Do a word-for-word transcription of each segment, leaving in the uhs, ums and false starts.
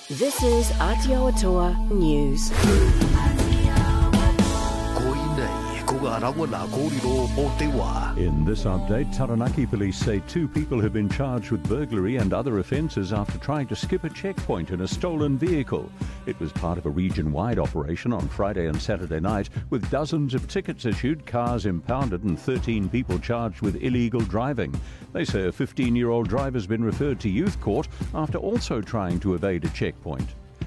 This is Aotearoa News. In this update, Taranaki police say two people have been charged with burglary and other offences after trying to skip a checkpoint in a stolen vehicle. It was part of a region-wide operation on Friday and Saturday night, with dozens of tickets issued, cars impounded and thirteen people charged with illegal driving. They say a fifteen-year-old driver's been referred to youth court after also trying to evade a checkpoint.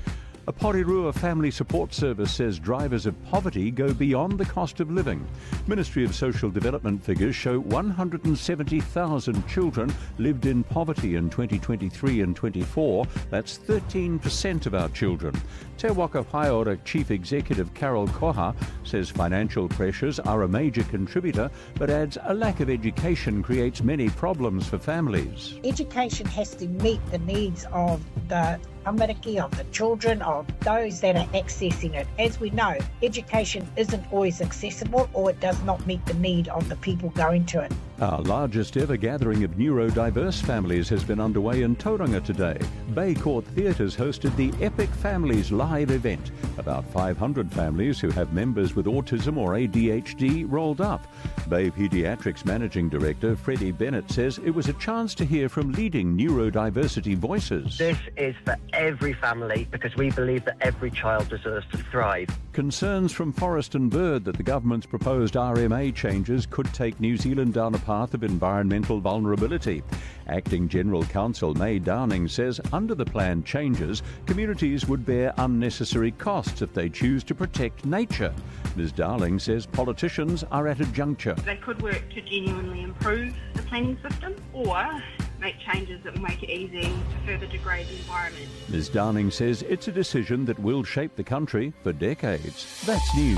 A Porirua Family Support Service says drivers of poverty go beyond the cost of living. Ministry of Social Development figures show one hundred seventy thousand children lived in poverty in twenty twenty-three and twenty-four. That's thirteen percent of our children. Te Waka Whaiora Chief Executive Carol Koha says financial pressures are a major contributor, but adds a lack of education creates many problems for families. Education has to meet the needs of the tamariki, of the children, of those that are accessing it. As we know, education isn't always accessible, or it does not meet the need of the people going to it. Our largest ever gathering of neurodiverse families has been underway in Tauranga today. Bay Court Theatres hosted the Epic Families Live event. About five hundred families who have members with autism or A D H D rolled up. Bay Paediatrics Managing Director Freddie Bennett says it was a chance to hear from leading neurodiversity voices. This is for every family because we believe that every child deserves to thrive. Concerns from Forest and Bird that the government's proposed R M A changes could take New Zealand down a path of environmental vulnerability. Acting General Counsel May Downing says under the planned changes, communities would bear unnecessary costs if they choose to protect nature. Miz Dowling says politicians are at a juncture. They could work to genuinely improve the planning system or make changes that will make it easy to further degrade the environment. Miz Downing says it's a decision that will shape the country for decades. That's news.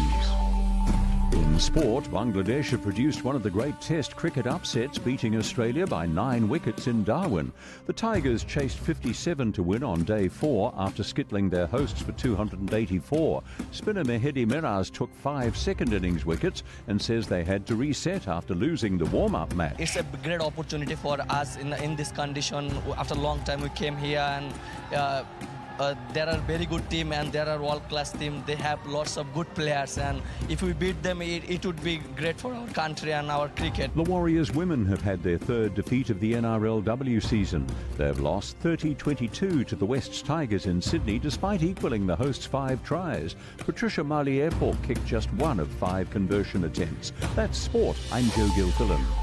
In sport, Bangladesh have produced one of the great Test cricket upsets, beating Australia by nine wickets in Darwin. The Tigers chased fifty-seven to win on day four after skittling their hosts for two hundred eighty-four. Spinner Mehedi Miraz took five second innings wickets and says they had to reset after losing the warm-up match. It's a great opportunity for us in, in this condition. After a long time we came here and uh, Uh, there are very good team and there are world-class team. They have lots of good players, and if we beat them, it, it would be great for our country and our cricket. The Warriors women have had their third defeat of the N R L W season. They've lost thirty twenty-two to the Wests Tigers in Sydney, despite equalling the hosts' five tries. Patricia Marliere-Pork kicked just one of five conversion attempts. That's sport. I'm Joe Gilfillan.